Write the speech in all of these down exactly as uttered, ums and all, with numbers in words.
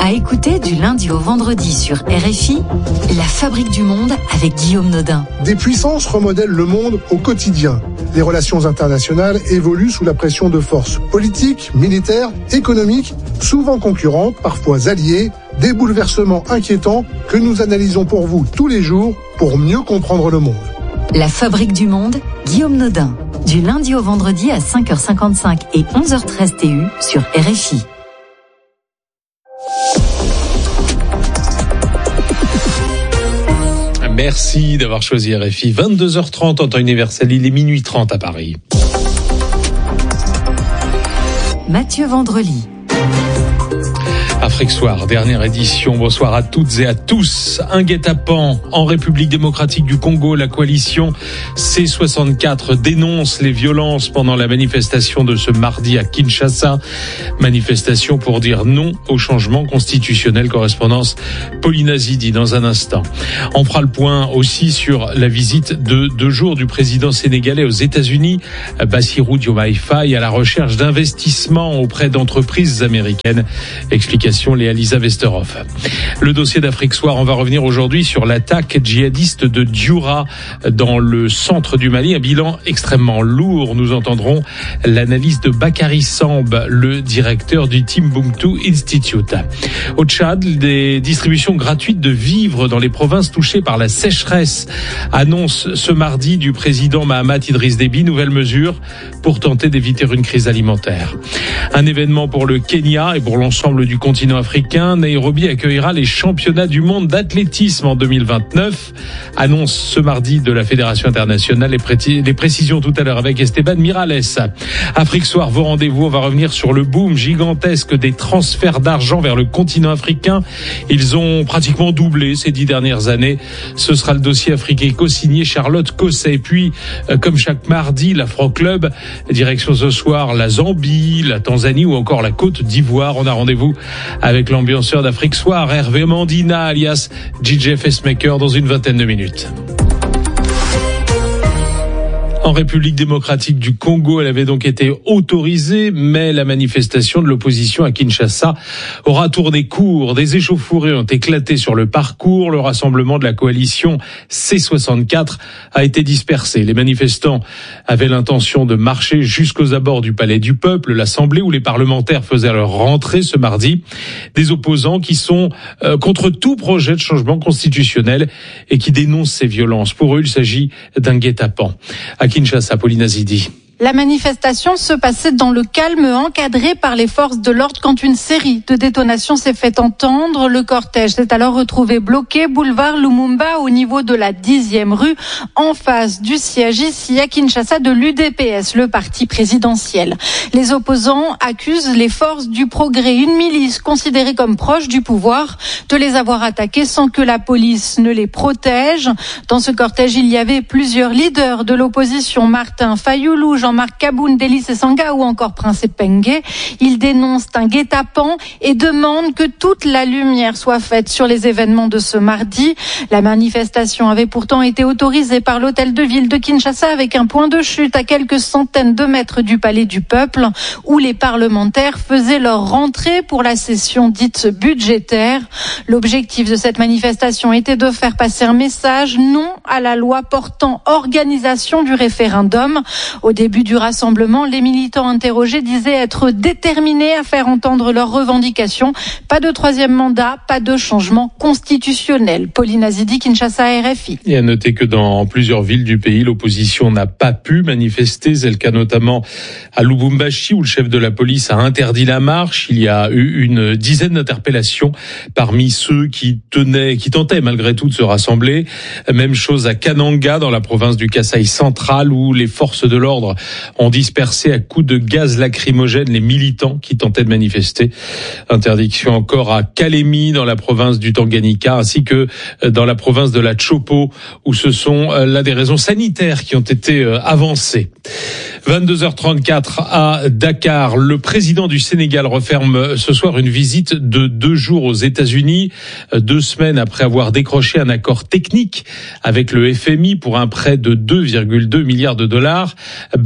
À écouter du lundi au vendredi sur R F I, La Fabrique du Monde avec Guillaume Nodin. Des puissances remodèlent le monde au quotidien. Les relations internationales évoluent sous la pression de forces politiques, militaires, économiques, souvent concurrentes, parfois alliées, des bouleversements inquiétants que nous analysons pour vous tous les jours pour mieux comprendre le monde. La Fabrique du Monde, Guillaume Nodin. Du lundi au vendredi à cinq heures cinquante-cinq et onze heures treize T U sur R F I. Merci d'avoir choisi R F I. vingt-deux heures trente en temps universel, il est minuit trente à Paris. Mathieu Vendrely. Afrique Soir, dernière édition. Bonsoir à toutes et à tous. Un guet-apens en République démocratique du Congo. La coalition C soixante-quatre dénonce les violences pendant la manifestation de ce mardi à Kinshasa. Manifestation pour dire non au changement constitutionnel. Correspondance Paulina Zidi dans un instant. On fera le point aussi sur la visite de deux jours du président sénégalais aux États-Unis, Bassirou Diomaye Faye, à la recherche d'investissements auprès d'entreprises américaines. Explication Léa Lisa Vesterhoff. Le dossier d'Afrique Soir, on va revenir aujourd'hui sur l'attaque djihadiste de Dioura dans le centre du Mali. Un bilan extrêmement lourd. Nous entendrons l'analyse de Bakary Samb, le directeur du Timbuktu Institute. Au Tchad, des distributions gratuites de vivres dans les provinces touchées par la sécheresse. Annonce ce mardi du président Mahamat Idriss Déby. Nouvelle mesure pour tenter d'éviter une crise alimentaire. Un événement pour le Kenya et pour l'ensemble du continent africain. Nairobi accueillera les championnats du monde d'athlétisme en deux mille vingt-neuf. Annonce ce mardi de la Fédération internationale. Les, pré- les précisions tout à l'heure avec Esteban Miralles. Afrique Soir, vos rendez-vous. On va revenir sur le boom gigantesque des transferts d'argent vers le continent africain. Ils ont pratiquement doublé ces dix dernières années. Ce sera le dossier africain co-signé Charlotte Cosset. Et puis, euh, comme chaque mardi, l'Afro-Club, direction ce soir la Zambie, la Tanzanie ou encore la Côte d'Ivoire. On a rendez-vous avec l'ambianceur d'Afrique Soir, Hervé Mandina, alias D J Facemaker, dans une vingtaine de minutes. En République démocratique du Congo, elle avait donc été autorisée, mais la manifestation de l'opposition à Kinshasa aura tourné court. Des échauffourées ont éclaté sur le parcours. Le rassemblement de la coalition C soixante-quatre a été dispersé. Les manifestants avaient l'intention de marcher jusqu'aux abords du Palais du Peuple, l'Assemblée où les parlementaires faisaient leur rentrée ce mardi. Des opposants qui sont euh, contre tout projet de changement constitutionnel et qui dénoncent ces violences. Pour eux, il s'agit d'un guet-apens. À Kinshasa, Paulina Zidi. La manifestation se passait dans le calme, encadré par les forces de l'ordre quand une série de détonations s'est fait entendre. Le cortège s'est alors retrouvé bloqué boulevard Lumumba au niveau de la dixième rue, en face du siège ici à Kinshasa de l'U D P S, le parti présidentiel. Les opposants accusent les forces du progrès, une milice considérée comme proche du pouvoir, de les avoir attaqués sans que la police ne les protège. Dans ce cortège, il y avait plusieurs leaders de l'opposition, Martin Fayoulou, Jean-Marc Kaboun, Délice Sanga ou encore Prince Pengue. Ils dénoncent un guet-apens et demandent que toute la lumière soit faite sur les événements de ce mardi. La manifestation avait pourtant été autorisée par l'hôtel de ville de Kinshasa avec un point de chute à quelques centaines de mètres du Palais du Peuple où les parlementaires faisaient leur rentrée pour la session dite budgétaire. L'objectif de cette manifestation était de faire passer un message non à la loi portant organisation du référendum. Au début du rassemblement, les militants interrogés disaient être déterminés à faire entendre leurs revendications. Pas de troisième mandat, pas de changement constitutionnel. Paulina Zidi, Kinshasa, R F I. Et à noter que dans plusieurs villes du pays, l'opposition n'a pas pu manifester. C'est le cas notamment à Lubumbashi où le chef de la police a interdit la marche. Il y a eu une dizaine d'interpellations parmi ceux qui tenaient, qui tentaient malgré tout de se rassembler. Même chose à Kananga dans la province du Kasaï central où les forces de l'ordre ont dispersé à coups de gaz lacrymogène les militants qui tentaient de manifester. Interdiction encore à Kalemi dans la province du Tanganyika ainsi que dans la province de la Chopo où ce sont là des raisons sanitaires qui ont été avancées. vingt-deux heures trente-quatre à Dakar. Le président du Sénégal referme ce soir une visite de deux jours aux États-Unis, deux semaines après avoir décroché un accord technique avec le F M I pour un prêt de deux virgule deux milliards de dollars.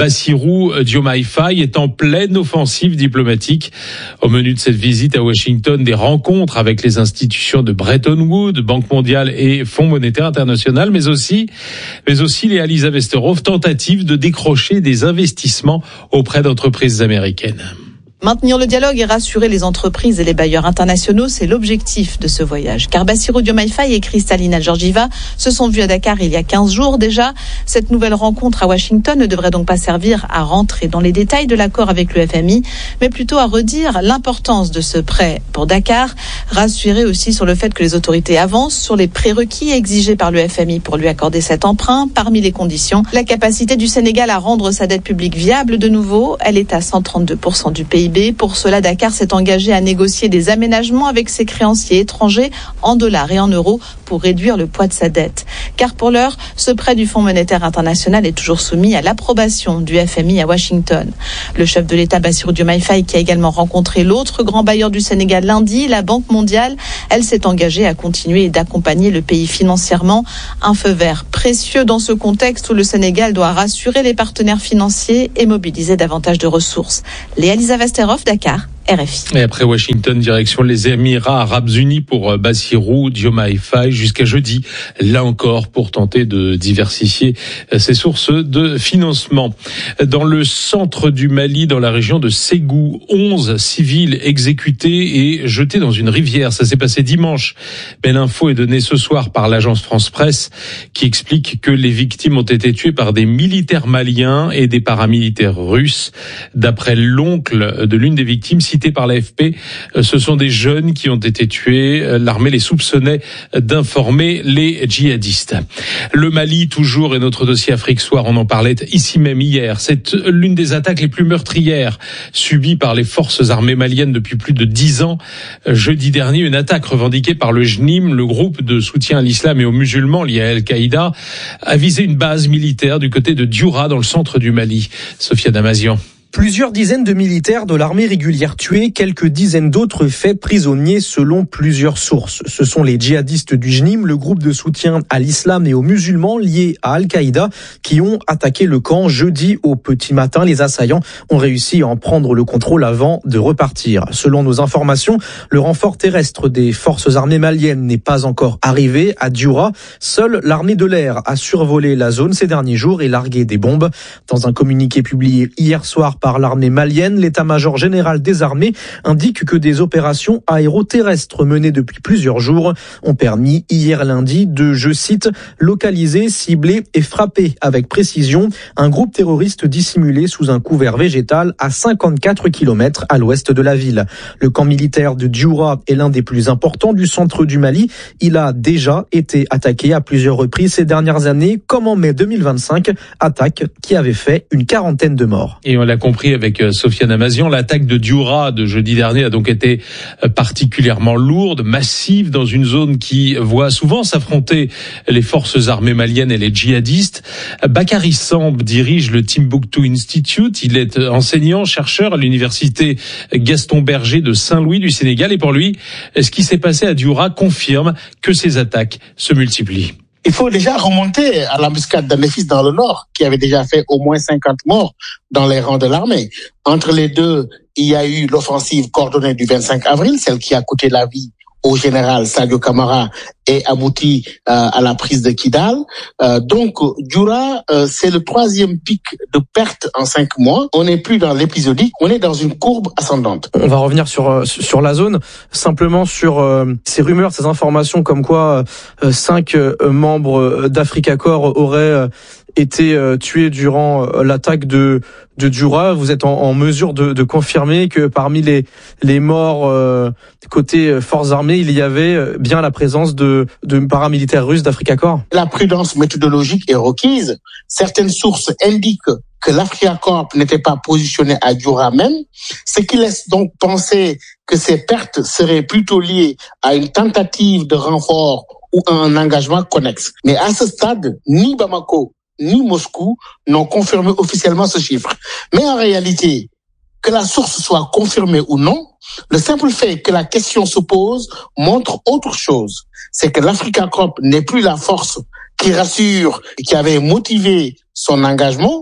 Bassirou Diomaye Faye est en pleine offensive diplomatique. Au menu de cette visite à Washington, des rencontres avec les institutions de Bretton Woods, Banque mondiale et Fonds monétaire international, mais aussi, mais aussi les Lisa Westerhoff, tentative de décrocher des investissements auprès d'entreprises américaines. Maintenir le dialogue et rassurer les entreprises et les bailleurs internationaux, c'est l'objectif de ce voyage. Car Bassirou Diomaye Faye et Kristalina Georgieva se sont vus à Dakar il y a quinze jours déjà. Cette nouvelle rencontre à Washington ne devrait donc pas servir à rentrer dans les détails de l'accord avec le F M I, mais plutôt à redire l'importance de ce prêt pour Dakar, rassurer aussi sur le fait que les autorités avancent sur les prérequis exigés par le F M I pour lui accorder cet emprunt. Parmi les conditions, la capacité du Sénégal à rendre sa dette publique viable de nouveau. Elle est à cent trente-deux pour cent du P I B. Pour cela, Dakar s'est engagé à négocier des aménagements avec ses créanciers étrangers en dollars et en euros pour réduire le poids de sa dette. Car pour l'heure, ce prêt du Fonds monétaire international est toujours soumis à l'approbation du F M I à Washington. Le chef de l'État, Bassirou Diomaye Faye, qui a également rencontré l'autre grand bailleur du Sénégal lundi, la Banque mondiale, elle s'est engagée à continuer d'accompagner le pays financièrement. Un feu vert précieux dans ce contexte où le Sénégal doit rassurer les partenaires financiers et mobiliser davantage de ressources. Léa Lisa Westerhoff, Dakar. R F I. Et après Washington, direction les Émirats Arabes Unis pour Bassirou Diomaye Faye jusqu'à jeudi. Là encore, pour tenter de diversifier ses sources de financement. Dans le centre du Mali, dans la région de Ségou, onze civils exécutés et jetés dans une rivière. Ça s'est passé dimanche. Mais l'info est donnée ce soir par l'agence France Presse qui explique que les victimes ont été tuées par des militaires maliens et des paramilitaires russes. D'après l'oncle de l'une des victimes, par l'A F P, ce sont des jeunes qui ont été tués. L'armée les soupçonnait d'informer les djihadistes. Le Mali, toujours, est notre dossier Afrique Soir. On en parlait ici même hier. C'est l'une des attaques les plus meurtrières subies par les forces armées maliennes depuis plus de dix ans. Jeudi dernier, une attaque revendiquée par le J N I M, le groupe de soutien à l'islam et aux musulmans lié à Al-Qaïda, a visé une base militaire du côté de Dioura, dans le centre du Mali. Sophia Damazian. Plusieurs dizaines de militaires de l'armée régulière tués, quelques dizaines d'autres faits prisonniers selon plusieurs sources. Ce sont les djihadistes du J N I M, le groupe de soutien à l'islam et aux musulmans liés à Al-Qaïda, qui ont attaqué le camp jeudi au petit matin. Les assaillants ont réussi à en prendre le contrôle avant de repartir. Selon nos informations, le renfort terrestre des forces armées maliennes n'est pas encore arrivé à Dioura. Seule l'armée de l'air a survolé la zone ces derniers jours et largué des bombes. Dans un communiqué publié hier soir par l'armée malienne, l'état-major général des armées indique que des opérations aéroterrestres menées depuis plusieurs jours ont permis hier lundi de, je cite, localiser, cibler et frapper avec précision un groupe terroriste dissimulé sous un couvert végétal à cinquante-quatre kilomètres à l'ouest de la ville. Le camp militaire de Dioura est l'un des plus importants du centre du Mali. Il a déjà été attaqué à plusieurs reprises ces dernières années, comme en mai deux mille vingt-cinq, attaque qui avait fait une quarantaine de morts. Et on l'a compris avec Sofiane Amazian, l'attaque de Dioura de jeudi dernier a donc été particulièrement lourde, massive, dans une zone qui voit souvent s'affronter les forces armées maliennes et les djihadistes. Bakary Samb dirige le Timbuktu Institute. Il est enseignant, chercheur à l'université Gaston Berger de Saint-Louis du Sénégal. Et pour lui, ce qui s'est passé à Dioura confirme que ces attaques se multiplient. Il faut déjà remonter à l'embuscade d'Anefis dans le nord, qui avait déjà fait au moins cinquante morts dans les rangs de l'armée. Entre les deux, il y a eu l'offensive coordonnée du vingt-cinq avril, celle qui a coûté la vie au général Sadio Camara et abouti euh, à la prise de Kidal. Euh, donc, Dioura, euh, c'est le troisième pic de perte en cinq mois. On n'est plus dans l'épisodique, on est dans une courbe ascendante. On va revenir sur sur la zone, simplement sur euh, ces rumeurs, ces informations comme quoi euh, cinq euh, membres d'Africa Corps auraient euh, été euh, tués durant euh, l'attaque de de Dioura. Vous êtes en, en mesure de, de confirmer que parmi les les morts euh, côté forces armées, il y avait bien la présence de de paramilitaires russes d'Africa Corps? La prudence méthodologique est requise. Certaines sources indiquent que l'Africa Corps n'était pas positionné à Dioura même, ce qui laisse donc penser que ces pertes seraient plutôt liées à une tentative de renfort ou à un engagement connexe. Mais à ce stade, ni Bamako ni Moscou n'ont confirmé officiellement ce chiffre. Mais en réalité, que la source soit confirmée ou non, le simple fait que la question se pose montre autre chose. C'est que l'Africa Corps n'est plus la force qui rassure et qui avait motivé son engagement.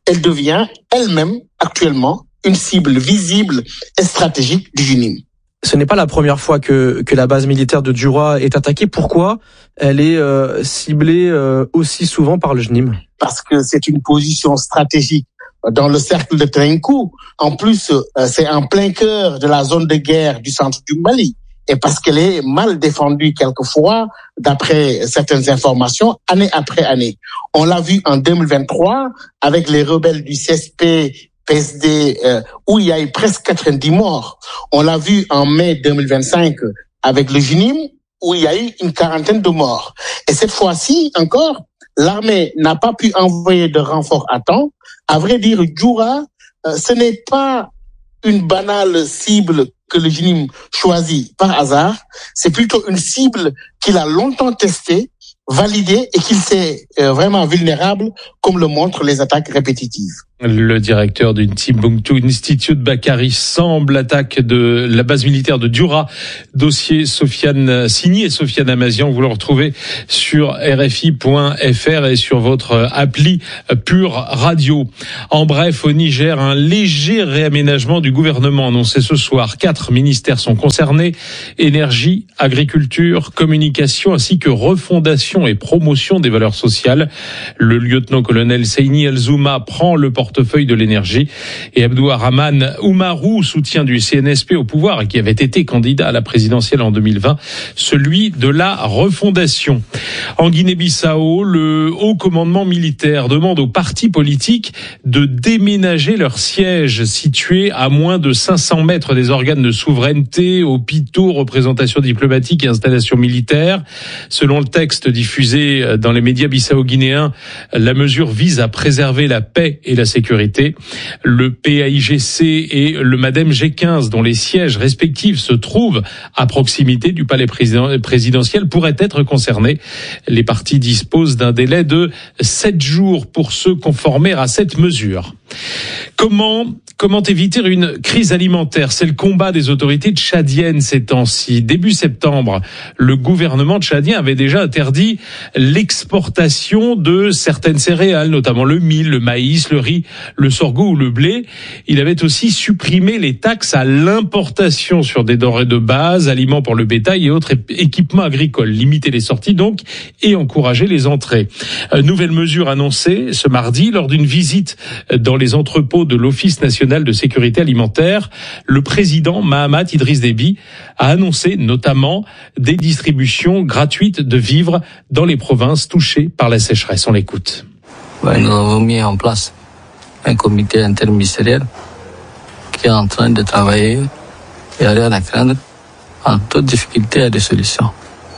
elle devient elle-même actuellement une cible visible et stratégique du J N I M. Ce n'est pas la première fois que, que la base militaire de Djoura est attaquée. Pourquoi elle est euh, ciblée euh, aussi souvent par le J N I M? Parce que c'est une position stratégique dans le cercle de Trinkou. En plus, euh, c'est en plein cœur de la zone de guerre du centre du Mali. Et parce qu'elle est mal défendue quelquefois, d'après certaines informations, année après année. On l'a vu en deux mille vingt-trois avec les rebelles du C S P, P S D, euh, où il y a eu presque quatre-vingt-dix morts. On l'a vu en mai deux mille vingt-cinq avec le J N I M, où il y a eu une quarantaine de morts. Et cette fois-ci encore, l'armée n'a pas pu envoyer de renfort à temps. À vrai dire, Djoura, euh, ce n'est pas une banale cible que le J N I M choisit par hasard. C'est plutôt une cible qu'il a longtemps testée, validée et qu'il sait euh, vraiment vulnérable, comme le montrent les attaques répétitives. Le directeur du Timbuktu Institute, Bakary Samb, l'attaque de la base militaire de Djoura, dossier Sofiane signé et Sofiane Amazian. Vous le retrouvez sur R F I point F R et sur votre appli Pure Radio. En bref, au Niger, un léger réaménagement du gouvernement annoncé ce soir. Quatre ministères sont concernés: énergie, agriculture, communication, ainsi que refondation et promotion des valeurs sociales. Le lieutenant-colonel Seyni El-Zouma prend le portefeuille de l'énergie et Abdourahmane Oumarou, soutien du C N S P au pouvoir et qui avait été candidat à la présidentielle en deux mille vingt, celui de la refondation. En Guinée-Bissau, le haut commandement militaire demande aux partis politiques de déménager leur siège situé à moins de cinq cents mètres des organes de souveraineté, hôpitaux, représentations diplomatiques et installations militaires. Selon le texte diffusé dans les médias bissau-guinéens, la mesure vise à préserver la paix et la sécurité. Le P A I G C et le MADEM G quinze, dont les sièges respectifs se trouvent à proximité du palais présidentiel, pourraient être concernés. Les partis disposent d'un délai de sept jours pour se conformer à cette mesure. Comment, comment éviter une crise alimentaire? C'est le combat des autorités tchadiennes ces temps-ci. Début septembre, le gouvernement tchadien avait déjà interdit l'exportation de certaines céréales, notamment le mil, le maïs, le riz, le sorgho ou le blé. Il avait aussi supprimé les taxes à l'importation sur des denrées de base, aliments pour le bétail et autres équipements agricoles. Limiter les sorties donc et encourager les entrées. Euh, nouvelle mesure annoncée ce mardi lors d'une visite dans les entrepôts de l'Office national de sécurité alimentaire. Le président Mahamat Idriss Déby a annoncé notamment des distributions gratuites de vivres dans les provinces touchées par la sécheresse. On l'écoute. Ouais, nous avons mis en place un comité interministériel qui est en train de travailler. Il n'y a rien à craindre. En toute difficulté, il y a des solutions.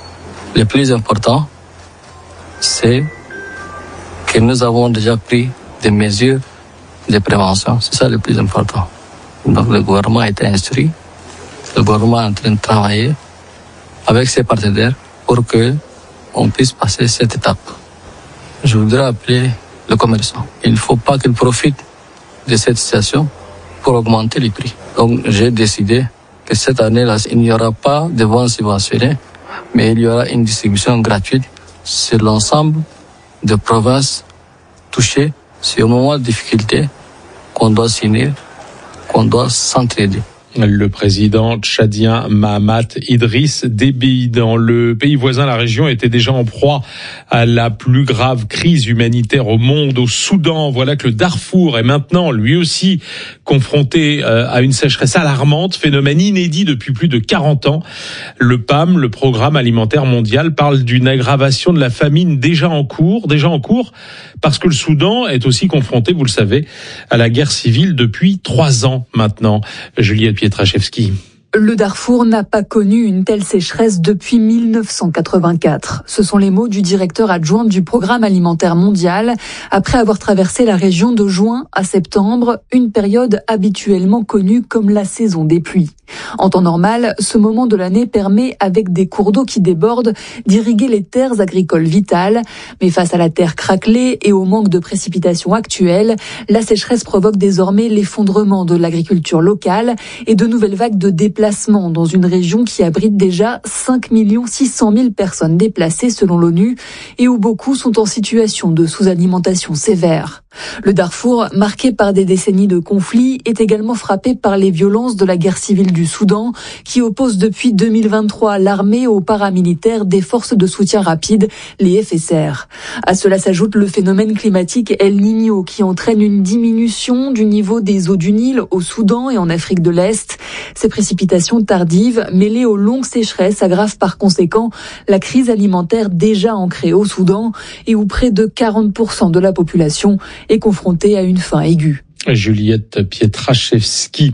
Le plus important, c'est que nous avons déjà pris des mesures de prévention. C'est ça le plus important. Donc le gouvernement a été instruit. Le gouvernement est en train de travailler avec ses partenaires pour que on puisse passer cette étape. Je voudrais appeler le commerçant. Il ne faut pas qu'il profite de cette situation pour augmenter les prix. Donc j'ai décidé que cette année-là, il n'y aura pas de vente subventionnée, mais il y aura une distribution gratuite sur l'ensemble des provinces touchées. C'est au moment de difficulté qu'on doit s'unir, qu'on doit s'entraider. Le président tchadien Mahamat Idriss Déby. Dans le pays voisin, la région était déjà en proie à la plus grave crise humanitaire au monde, au Soudan. Voilà que le Darfour est maintenant, lui aussi, confronté à une sécheresse alarmante, phénomène inédit depuis plus de quarante ans. Le P A M, le Programme alimentaire mondial, parle d'une aggravation de la famine déjà en cours, déjà en cours, parce que le Soudan est aussi confronté, vous le savez, à la guerre civile depuis trois ans maintenant. Juliette Pietraszewski. Le Darfour n'a pas connu une telle sécheresse depuis mille neuf cent quatre-vingt-quatre. Ce sont les mots du directeur adjoint du Programme alimentaire mondial, après avoir traversé la région de juin à septembre, une période habituellement connue comme la saison des pluies. En temps normal, ce moment de l'année permet, avec des cours d'eau qui débordent, d'irriguer les terres agricoles vitales. Mais face à la terre craquelée et au manque de précipitations actuelles, la sécheresse provoque désormais l'effondrement de l'agriculture locale et de nouvelles vagues de déplacement dans une région qui abrite déjà cinq millions six cent mille personnes déplacées selon l'ONU et où beaucoup sont en situation de sous-alimentation sévère. Le Darfour, marqué par des décennies de conflits, est également frappé par les violences de la guerre civile du Soudan, qui oppose depuis deux mille vingt-trois l'armée aux paramilitaires des forces de soutien rapide, les F S R. À cela s'ajoute le phénomène climatique El Niño, qui entraîne une diminution du niveau des eaux du Nil au Soudan et en Afrique de l'Est. Ces précipitations tardives, mêlées aux longues sécheresses, aggravent par conséquent la crise alimentaire déjà ancrée au Soudan et où près de quarante pour cent de la population est confrontée à une faim aiguë. Juliette Pietraszewski.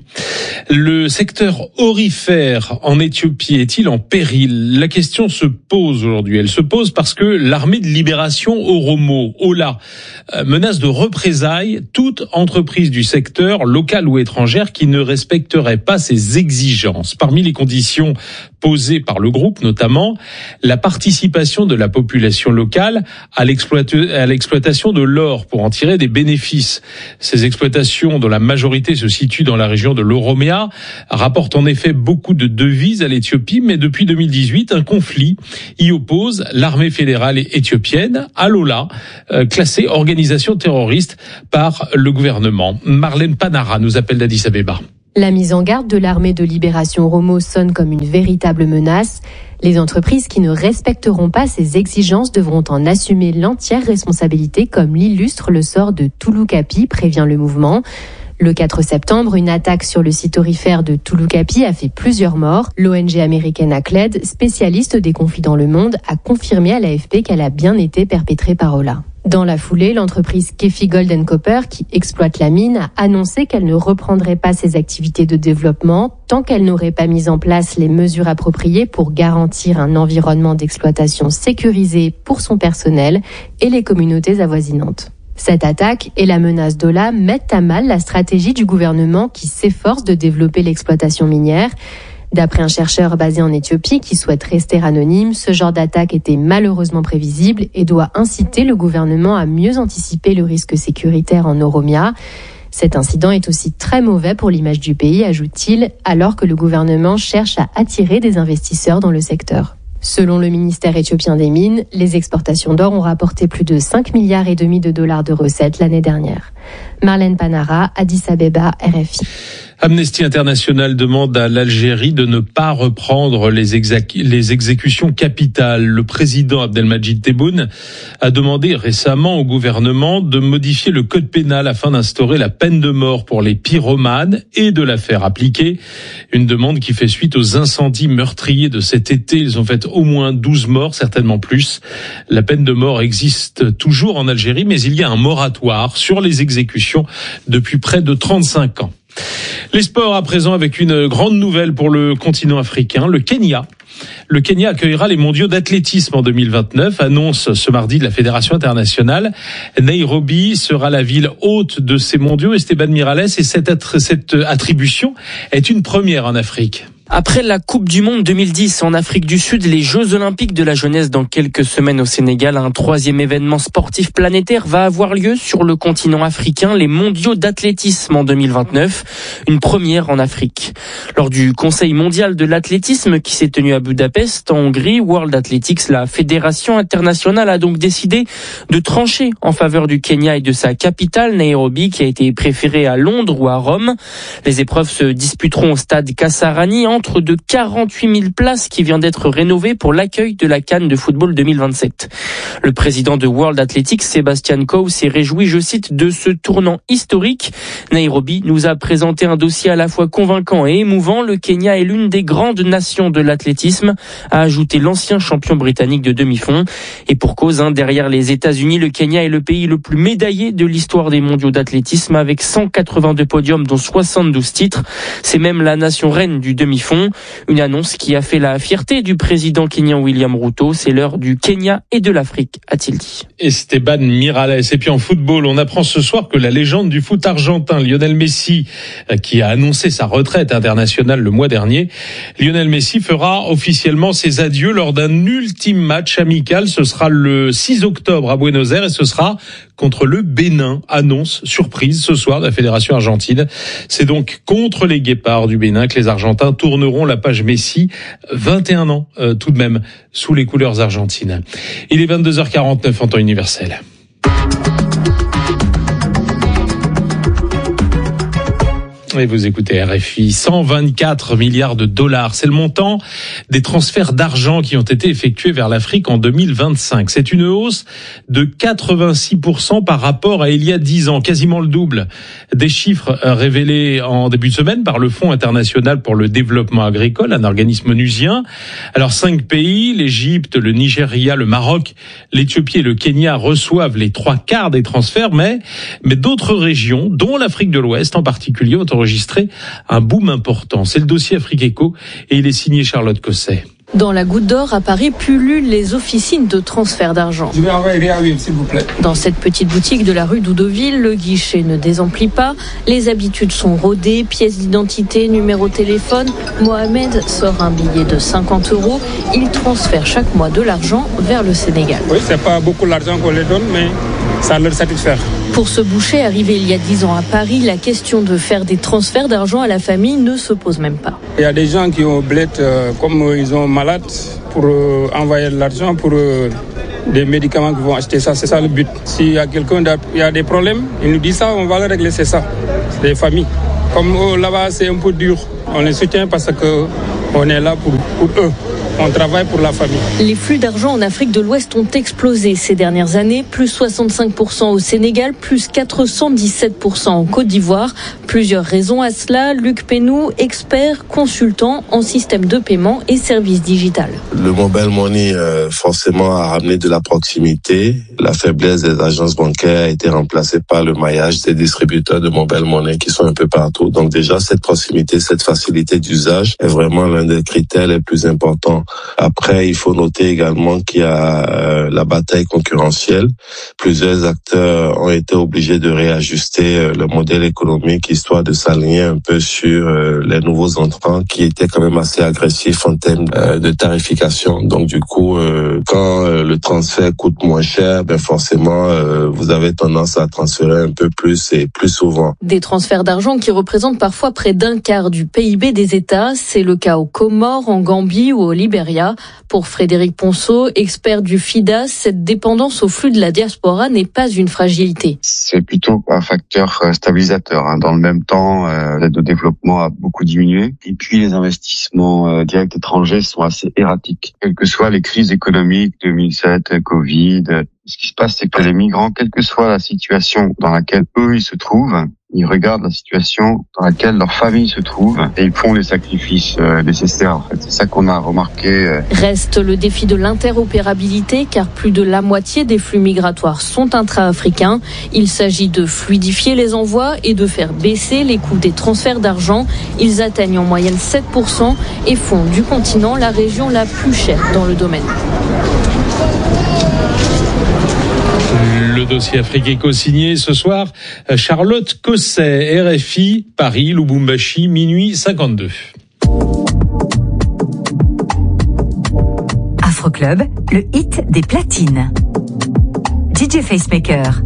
Le secteur aurifère en Éthiopie est-il en péril? La question se pose aujourd'hui. Elle se pose parce que l'armée de libération Oromo, Ola, menace de représailles toute entreprise du secteur, locale ou étrangère, qui ne respecterait pas ses exigences. Parmi les conditions posées par le groupe, notamment la participation de la population locale à l'exploitation de l'or pour en tirer des bénéfices. Ces exploitations, dont la majorité se situe dans la région de l'Oromia, rapportent en effet beaucoup de devises à l'Éthiopie, mais depuis deux mille dix-huit, un conflit y oppose l'armée fédérale éthiopienne à l'Ola, euh, classée organisation terroriste par le gouvernement. Marlène Panara nous appelle d'Addis Abeba. La mise en garde de l'armée de libération Oromo sonne comme une véritable menace. Les entreprises qui ne respecteront pas ces exigences devront en assumer l'entière responsabilité, comme l'illustre le sort de Touloukapi, prévient le mouvement. Le quatre septembre, une attaque sur le site aurifère de Touloukapi a fait plusieurs morts. L'O N G américaine Acled, spécialiste des conflits dans le monde, a confirmé à l'A F P qu'elle a bien été perpétrée par Ola. Dans la foulée, l'entreprise Kefi Gold and Copper, qui exploite la mine, a annoncé qu'elle ne reprendrait pas ses activités de développement tant qu'elle n'aurait pas mis en place les mesures appropriées pour garantir un environnement d'exploitation sécurisé pour son personnel et les communautés avoisinantes. Cette attaque et la menace d'Ola mettent à mal la stratégie du gouvernement qui s'efforce de développer l'exploitation minière. D'après un chercheur basé en Éthiopie qui souhaite rester anonyme, ce genre d'attaque était malheureusement prévisible et doit inciter le gouvernement à mieux anticiper le risque sécuritaire en Oromia. Cet incident est aussi très mauvais pour l'image du pays, ajoute-t-il, alors que le gouvernement cherche à attirer des investisseurs dans le secteur. Selon le ministère éthiopien des Mines, les exportations d'or ont rapporté plus de cinq milliards et demi de dollars de recettes l'année dernière. Marlène Panara, Addis Abeba, R F I. Amnesty International demande à l'Algérie de ne pas reprendre les, exé- les exécutions capitales. Le président Abdelmadjid Tebboune a demandé récemment au gouvernement de modifier le code pénal afin d'instaurer la peine de mort pour les pyromanes et de la faire appliquer. Une demande qui fait suite aux incendies meurtriers de cet été. Ils ont fait au moins douze morts, certainement plus. La peine de mort existe toujours en Algérie, mais il y a un moratoire sur les exécutions depuis près de trente-cinq ans. Les sports à présent avec une grande nouvelle pour le continent africain, le Kenya. Le Kenya accueillera les mondiaux d'athlétisme en deux mille vingt-neuf, annonce ce mardi de la Fédération internationale. Nairobi sera la ville hôte de ces mondiaux. Esteban Miralles, et cette, cette attribution est une première en Afrique. Après la Coupe du Monde deux mille dix en Afrique du Sud, les Jeux Olympiques de la jeunesse dans quelques semaines au Sénégal, un troisième événement sportif planétaire va avoir lieu sur le continent africain, les mondiaux d'athlétisme en deux mille vingt-neuf, une première en Afrique. Lors du Conseil mondial de l'athlétisme qui s'est tenu à Budapest, en Hongrie, World Athletics, la fédération internationale a donc décidé de trancher en faveur du Kenya et de sa capitale, Nairobi, qui a été préférée à Londres ou à Rome. Les épreuves se disputeront au stade Kasarani, entre de quarante-huit mille places qui vient d'être rénovées pour l'accueil de la CAN de football deux mille vingt-sept. Le président de World Athletics, Sebastian Coe, s'est réjoui, je cite, de ce tournant historique. Nairobi nous a présenté un dossier à la fois convaincant et émouvant. Le Kenya est l'une des grandes nations de l'athlétisme, a ajouté l'ancien champion britannique de demi-fond. Et pour cause, hein, derrière les États-Unis, le Kenya est le pays le plus médaillé de l'histoire des mondiaux d'athlétisme avec cent quatre-vingt-deux podiums dont soixante-douze titres. C'est même la nation reine du demi-fond. fonds. Une annonce qui a fait la fierté du président kenyan William Ruto. C'est l'heure du Kenya et de l'Afrique, a-t-il dit. Esteban Miralles. Et puis en football, on apprend ce soir que la légende du foot argentin, Lionel Messi, qui a annoncé sa retraite internationale le mois dernier, Lionel Messi fera officiellement ses adieux lors d'un ultime match amical. Ce sera le six octobre à Buenos Aires et ce sera contre le Bénin. Annonce surprise ce soir de la Fédération argentine. C'est donc contre les Guépards du Bénin que les Argentins tourneront la page Messi. vingt et un ans euh, tout de même sous les couleurs argentines. Il est vingt-deux heures quarante-neuf en temps universel. Et vous écoutez R F I, cent vingt-quatre milliards de dollars. C'est le montant des transferts d'argent qui ont été effectués vers l'Afrique en deux mille vingt-cinq. C'est une hausse de quatre-vingt-six pour cent par rapport à il y a dix ans, quasiment le double. Des chiffres révélés en début de semaine par le Fonds international pour le développement agricole, un organisme onusien. Alors cinq pays, l'Égypte, le Nigeria, le Maroc, l'Éthiopie et le Kenya reçoivent les trois quarts des transferts, mais, mais d'autres régions, dont l'Afrique de l'Ouest en particulier, ont enregistré un boom important. C'est le dossier Afrique Éco et il est signé Charlotte Cosset. Dans la Goutte d'Or, à Paris, pullulent les officines de transfert d'argent. Je vais envoyer un s'il vous plaît. Dans cette petite boutique de la rue d'Oudoville, le guichet ne désemplit pas. Les habitudes sont rodées, pièces d'identité, numéro de téléphone. Mohamed sort un billet de cinquante euros. Il transfère chaque mois de l'argent vers le Sénégal. Oui, c'est pas beaucoup l'argent qu'on les donne, mais ça leur satisfait. Pour ce boucher arrivé il y a dix ans à Paris, la question de faire des transferts d'argent à la famille ne se pose même pas. Il y a des gens qui ont bled, euh, comme euh, ils ont malade, pour euh, envoyer de l'argent pour euh, des médicaments qu'ils vont acheter. Ça, c'est ça le but. S'il y a quelqu'un qui a des problèmes, il nous dit ça, on va le régler, c'est ça. C'est des familles. Comme euh, là-bas, c'est un peu dur. On les soutient parce qu'on est là pour, pour eux. On travaille pour la famille. Les flux d'argent en Afrique de l'Ouest ont explosé ces dernières années, plus soixante-cinq pour cent au Sénégal, plus quatre cent dix-sept pour cent en Côte d'Ivoire. Plusieurs raisons à cela. Luc Pénou, expert, consultant en système de paiement et services digital. Le mobile money, euh, forcément, a ramené de la proximité. La faiblesse des agences bancaires a été remplacée par le maillage des distributeurs de mobile money qui sont un peu partout. Donc déjà, cette proximité, cette facilité d'usage est vraiment l'un des critères les plus importants. Après, il faut noter également qu'il y a euh, la bataille concurrentielle. Plusieurs acteurs ont été obligés de réajuster euh, le modèle économique histoire de s'aligner un peu sur euh, les nouveaux entrants qui étaient quand même assez agressifs en termes euh, de tarification. Donc du coup, euh, quand euh, le transfert coûte moins cher, ben forcément, euh, vous avez tendance à transférer un peu plus et plus souvent. Des transferts d'argent qui représentent parfois près d'un quart du P I B des États. C'est le cas aux Comores, en Gambie ou au Libéria. Pour Frédéric Ponceau, expert du FIDA, cette dépendance au flux de la diaspora n'est pas une fragilité. C'est plutôt un facteur stabilisateur. Dans le même temps, l'aide au développement a beaucoup diminué. Et puis les investissements directs étrangers sont assez erratiques. Quelles que soient les crises économiques, deux mille sept, Covid, ce qui se passe, c'est que les migrants, quelle que soit la situation dans laquelle eux ils se trouvent, ils regardent la situation dans laquelle leur famille se trouve et ils font les sacrifices euh, nécessaires. En fait, c'est ça qu'on a remarqué. Euh. Reste le défi de l'interopérabilité, car plus de la moitié des flux migratoires sont intra-africains. Il s'agit de fluidifier les envois et de faire baisser les coûts des transferts d'argent. Ils atteignent en moyenne sept pour cent et font du continent la région la plus chère dans le domaine. Le dossier Afrique Éco signé ce soir Charlotte Cosset, R F I, Paris, Lubumbashi, minuit cinquante-deux. Afroclub, le hit des platines. D J Facemaker.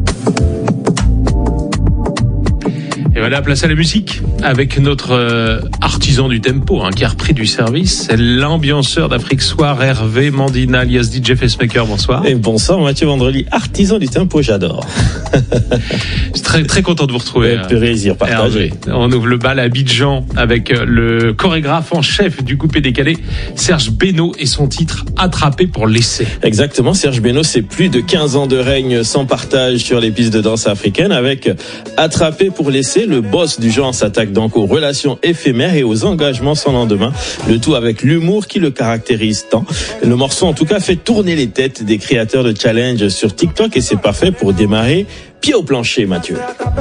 Et voilà, place à la musique avec notre euh, artisan du tempo hein, qui a repris du service. C'est l'ambianceur d'Afrique Soir, Hervé Mandina, alias D J Facemaker. Bonsoir. Et bonsoir Mathieu Vendredi, artisan du tempo, j'adore. Je suis très, très content de vous retrouver. Avec plaisir partagé. On ouvre le bal à Abidjan avec le chorégraphe en chef du coupé décalé, Serge Beno, et son titre Attrapé pour l'essai. Exactement, Serge Beno, c'est plus de quinze ans de règne sans partage sur les pistes de danse africaines. Avec Attrapé pour l'essai, le boss du genre s'attaque donc aux relations éphémères et aux engagements sans lendemain. Le tout avec l'humour qui le caractérise tant. Le morceau en tout cas fait tourner les têtes des créateurs de challenge sur TikTok et c'est parfait pour démarrer pied au plancher, Mathieu.